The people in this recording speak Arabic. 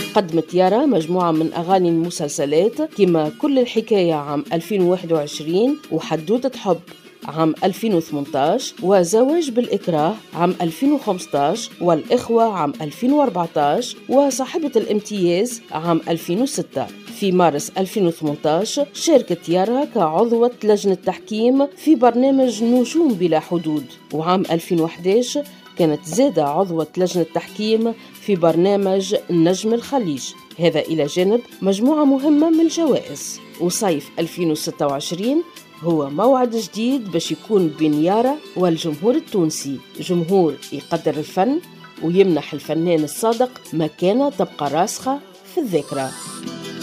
قدمت يارا مجموعة من أغاني المسلسلات كما كل الحكاية عام 2021 وحدوتة حب عام 2018 وزواج بالإكراه عام 2015 والإخوة عام 2014 وصاحبة الامتياز عام 2006. في مارس 2018 شاركت يارا كعضوة لجنة تحكيم في برنامج نجوم بلا حدود، وعام 2011 كانت زادة عضوة لجنة تحكيم في برنامج نجم الخليج، هذا إلى جانب مجموعة مهمة من الجوائز. وصيف 2026 هو موعد جديد باش يكون بين يارا والجمهور التونسي، جمهور يقدر الفن ويمنح الفنان الصادق مكانة تبقى راسخة في الذاكرة.